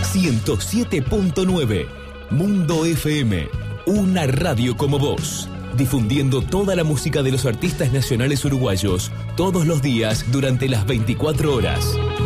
107.9 Mundo FM, una radio como vos, difundiendo toda la música de los artistas nacionales uruguayos todos los días durante las 24 horas.